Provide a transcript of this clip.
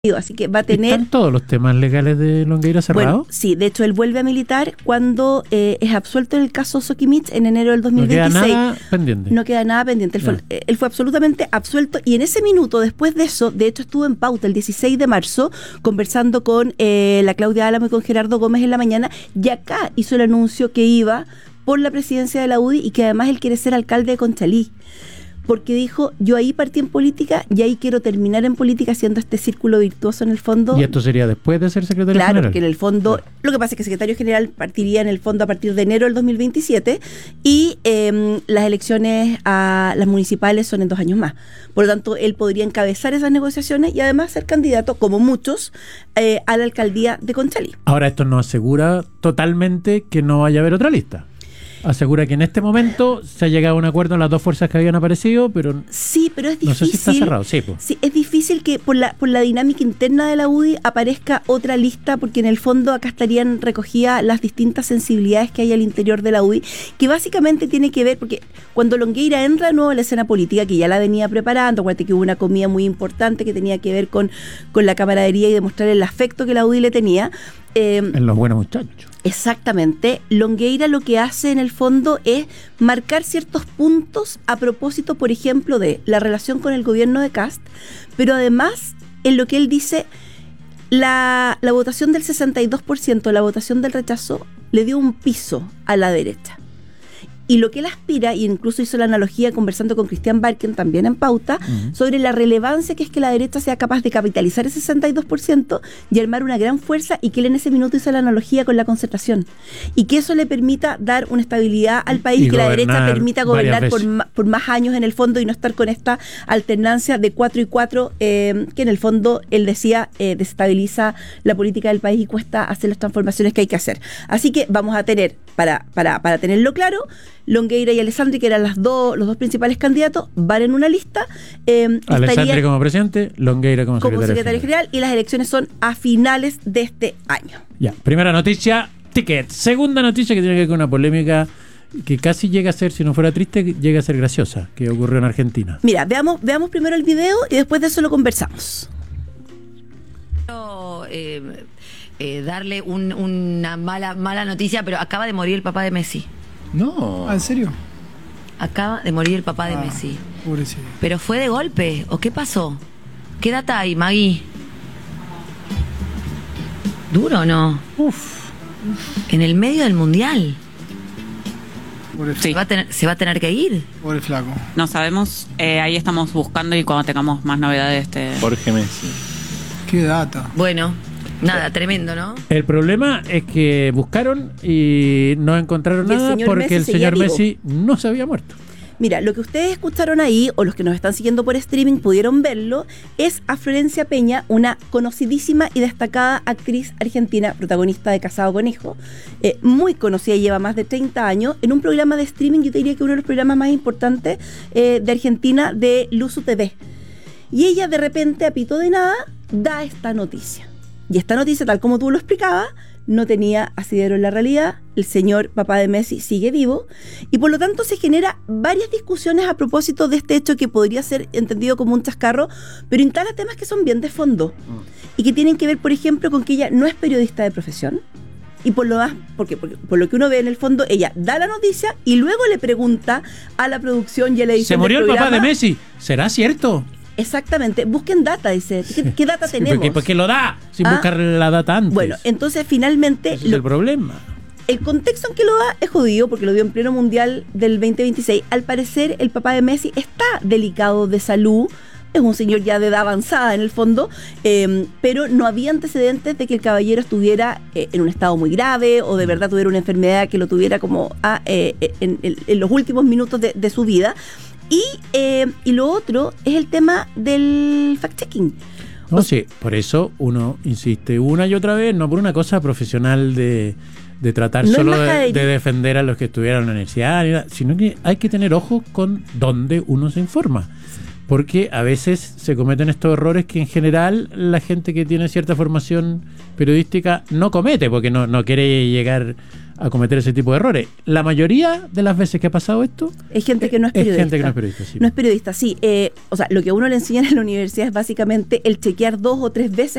Así que va a tener... ¿Están todos los temas legales de Longueira cerrados? Bueno, sí, de hecho él vuelve a militar cuando es absuelto en el caso Sokimich en enero del 2026. No queda nada pendiente. No queda nada pendiente. Él fue absolutamente absuelto y en ese minuto, después de eso, de hecho estuvo en pauta el 16 de marzo conversando con la Claudia Álamo y con Gerardo Gómez en la mañana, y acá hizo el anuncio que iba por la presidencia de la UDI y que además él quiere ser alcalde de Conchalí. Porque dijo, yo ahí partí en política y ahí quiero terminar en política haciendo este círculo virtuoso en el fondo. ¿Y esto sería después de ser secretario general? Claro, porque en el fondo, lo que pasa es que secretario general partiría en el fondo a partir de enero del 2027 y las elecciones a las municipales son en 2 años más. Por lo tanto, él podría encabezar esas negociaciones y además ser candidato, como muchos, a la alcaldía de Conchalí. Ahora, esto no asegura totalmente que no vaya a haber otra lista. Asegura que en este momento se ha llegado a un acuerdo en las dos fuerzas que habían aparecido, pero sí, pero es difícil. No sé si está cerrado. Sí, pues. Sí, es difícil que por la dinámica interna de la UDI aparezca otra lista, porque en el fondo acá estarían recogidas las distintas sensibilidades que hay al interior de la UDI, que básicamente tiene que ver, porque cuando Longueira entra de nuevo a la escena política, que ya la venía preparando, acuérdate que hubo una comida muy importante que tenía que ver con la camaradería y demostrar el afecto que la UDI le tenía. En los buenos muchachos. Exactamente. Longueira lo que hace en el fondo es marcar ciertos puntos a propósito, por ejemplo, de la relación con el gobierno de Kast, pero además en lo que él dice, la votación del 62%, la votación del rechazo, le dio un piso a la derecha. Y lo que él aspira, y incluso hizo la analogía conversando con Cristian Barken también en pauta, sobre la relevancia que es que la derecha sea capaz de capitalizar ese 62% y armar una gran fuerza, y que él en ese minuto hizo la analogía con la concertación. Y que eso le permita dar una estabilidad al país, que la derecha permita gobernar por más años en el fondo y no estar con esta alternancia de 4 y 4, que en el fondo, él decía, desestabiliza la política del país y cuesta hacer las transformaciones que hay que hacer. Así que vamos a tener, para tenerlo claro, Longueira y Alessandri, que eran los dos principales candidatos, van en una lista. Alessandri como presidente, Longueira como secretario general, y las elecciones son a finales de este año. Ya, primera noticia, ticket. Segunda noticia, que tiene que ver con una polémica que casi llega a ser, si no fuera triste, llega a ser graciosa, que ocurrió en Argentina. Mira, veamos primero el video y después de eso lo conversamos. Darle una mala noticia, pero acaba de morir el papá de Messi. No. ¿En serio? Acaba de morir el papá de Messi. Pobrecito. ¿Pero fue de golpe? ¿O qué pasó? ¿Qué data hay, Magui? ¿Duro o no? En el medio del mundial. Sí. ¿Se va a tener que ir? Pobre flaco. No sabemos, ahí estamos buscando, y cuando tengamos más novedades Jorge Messi. Qué data. Bueno, nada, tremendo, ¿no? El problema es que buscaron y no encontraron nada porque el señor Messi no se había muerto. Mira, lo que ustedes escucharon ahí, o los que nos están siguiendo por streaming pudieron verlo, es a Florencia Peña, una conocidísima y destacada actriz argentina, protagonista de Casado con Hijo, muy conocida, lleva más de 30 años, en un programa de streaming, yo te diría que uno de los programas más importantes de Argentina, de Luzu TV. Y ella de repente, a pito de nada, da esta noticia. Y esta noticia, tal como tú lo explicabas, no tenía asidero en la realidad. El señor papá de Messi sigue vivo y por lo tanto se genera varias discusiones a propósito de este hecho, que podría ser entendido como un chascarro, pero instala temas que son bien de fondo y que tienen que ver, por ejemplo, con que ella no es periodista de profesión. Y por lo más, porque por lo que uno ve en el fondo, ella da la noticia y luego le pregunta a la producción y a la edición. ¿Se murió del programa, el papá de Messi? ¿Será cierto? Exactamente, busquen data, dice. ¿Qué data tenemos? ¿Por qué lo da sin buscar la data antes? Bueno, entonces finalmente... Ese es el problema. El contexto en que lo da es jodido, porque lo dio en pleno mundial del 2026. Al parecer, el papá de Messi está delicado de salud. Es un señor ya de edad avanzada en el fondo, pero no había antecedentes de que el caballero estuviera en un estado muy grave o de verdad tuviera una enfermedad que lo tuviera como en los últimos minutos de su vida. Y lo otro es el tema del fact-checking. No, sí, por eso uno insiste una y otra vez, no por una cosa profesional de tratar no solo de defender a los que estuvieron en la universidad, sino que hay que tener ojo con dónde uno se informa. Porque a veces se cometen estos errores que en general la gente que tiene cierta formación periodística no comete, porque no quiere llegar a cometer ese tipo de errores. La mayoría de las veces que ha pasado esto es gente que no es periodista. Es gente que no es periodista, sí. No es periodista, sí. O sea, lo que a uno le enseñan en la universidad es básicamente el chequear 2 o 3 veces